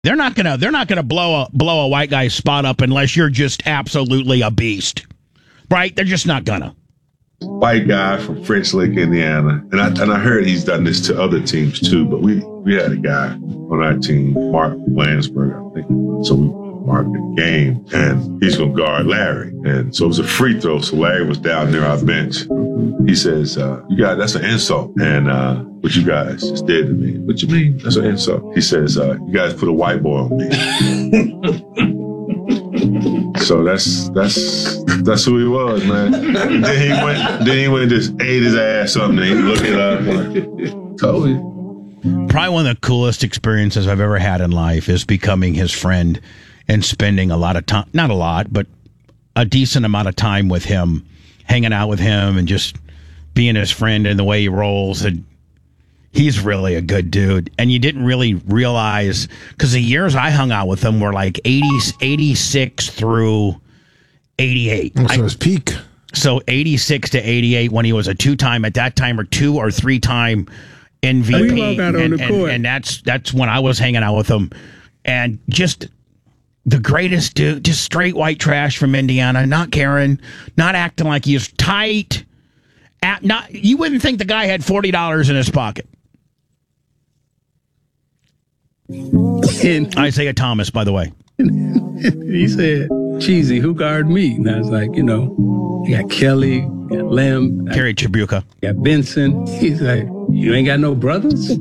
They're not gonna blow a white guy's spot up unless you're just absolutely a beast, right? They're just not gonna. White guy from French Lick, Indiana, and I heard he's done this to other teams too. But we had a guy on our team, Mark Lansberg, I think. So we Mark in the game, and he's gonna guard Larry, and so it was a free throw. So Larry was down near our bench. He says, "You guys, that's an insult, and what you guys just did to me. What you mean? That's an insult." He says, "You guys put a white boy on me." So that's who he was, man. Then he went and just ate his ass something. And he looked it up. Like, told you. Probably one of the coolest experiences I've ever had in life is becoming his friend and spending a lot of time, not a lot, but a decent amount of time with him, hanging out with him and just being his friend and the way he rolls. And he's really a good dude. And you didn't really realize, because the years I hung out with him were like 86 through 88. So his peak. So 86 to 88 when he was a two-time, at that time, or 2 or 3-time MVP. We walk out on the court. And that's when I was hanging out with him. And just the greatest dude, just straight white trash from Indiana, not caring, not acting like he's tight. You wouldn't think the guy had $40 in his pocket. And Isaiah Thomas, by the way. he said, "Cheesy, who guard me?" And I was like, you got Kelly, got Lim, Kerry Tribuca, got Benson. He's like, "You ain't got no brothers?"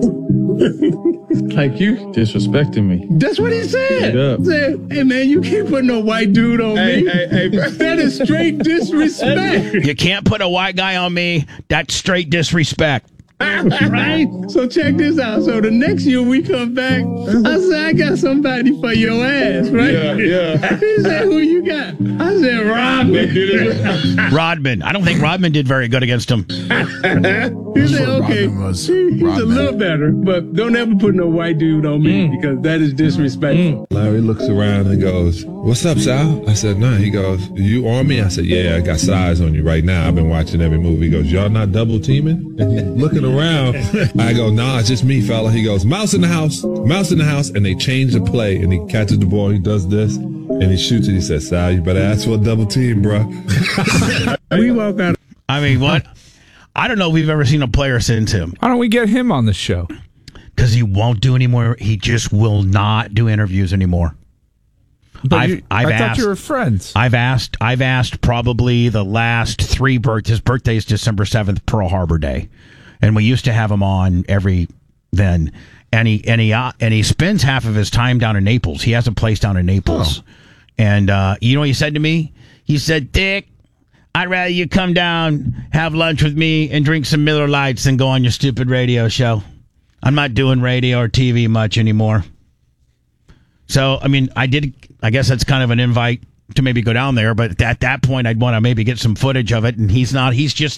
Like, you disrespecting me. That's what he said. He said, "Hey man, you can't put no white dude on me. Hey, that is straight disrespect." You can't put a white guy on me. That's straight disrespect. Right? So check this out. So the next year we come back, I said, "I got somebody for your ass," right? Yeah. He said, "Who you got?" I said, "Rodman." Rodman. I don't think Rodman did very good against him. He said, "Okay, he's a little better, but don't ever put no white dude on me because that is disrespectful." Larry looks around and goes, "What's up, Sal?" I said, "Nah." He goes, "You on me?" I said, "Yeah, I got size on you right now. I've been watching every movie." He goes, "Y'all not double teaming?" And he's looking around. I go, "Nah, it's just me, fella." He goes, mouse in the house. And they change the play, and he catches the ball. He does this, and he shoots it. He says, "Sal, you better ask for a double team, bro." We walk out. I mean, what? I don't know if we've ever seen a player since him. Why don't we get him on the show? Because he won't do anymore. He just will not do interviews anymore. But I asked, thought you were friends. I've asked probably the last 3 birthdays. His birthday is December 7th, Pearl Harbor Day. And we used to have him on every then. And he spends half of his time down in Naples. He has a place down in Naples. Oh. And you know what he said to me? He said, "Dick, I'd rather you come down, have lunch with me, and drink some Miller Lights than go on your stupid radio show. I'm not doing radio or TV much anymore." So, I mean, I guess that's kind of an invite to maybe go down there, but at that point I'd want to maybe get some footage of it, and he's not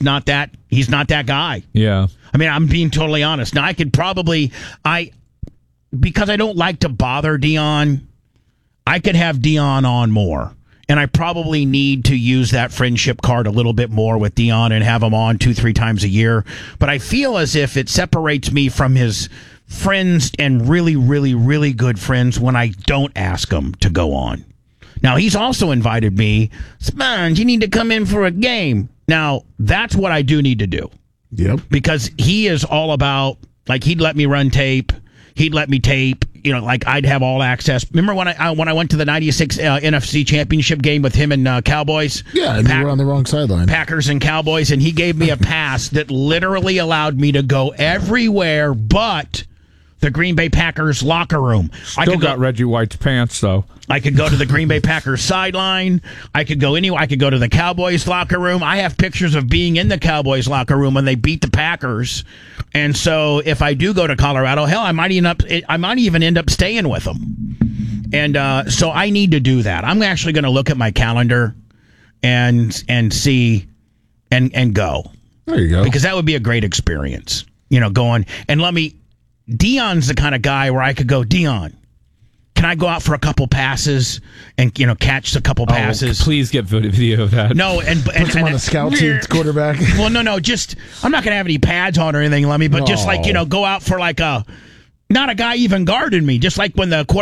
that guy. Yeah. I mean, I'm being totally honest. Now, I could probably, because I don't like to bother Dion, I could have Dion on more. And I probably need to use that friendship card a little bit more with Dion and have him on 2-3 times a year. But I feel as if it separates me from his friends and really, really, really good friends when I don't ask him to go on. Now, he's also invited me, "Sponge, you need to come in for a game." Now, that's what I do need to do. Yep. Because he is all about, like, he'd let me run tape. He'd let me tape. Like, I'd have all access. Remember when I went to the 96 NFC Championship game with him and Cowboys? Yeah, and you were on the wrong sideline. Packers and Cowboys, and he gave me a pass that literally allowed me to go everywhere but the Green Bay Packers locker room. Still got Reggie White's pants, though. I could go to the Green Bay Packers sideline. I could go anywhere. I could go to the Cowboys locker room. I have pictures of being in the Cowboys locker room when they beat the Packers. And so if I do go to Colorado, hell, I might even end up staying with them. And so I need to do that. I'm actually going to look at my calendar and see and go. There you go. Because that would be a great experience. Going and Dion's the kind of guy where I could go, "Dion, can I go out for a couple passes and catch a couple passes?" Please get video of that. No, and Put him on the scout team quarterback. Well, no, just I'm not gonna have any pads on or anything, Lemmy, but just go out for like a Not a guy even guarding me. Just like when the